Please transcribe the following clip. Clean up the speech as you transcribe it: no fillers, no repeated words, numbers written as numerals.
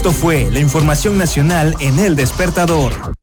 Esto fue la información nacional en El Despertador.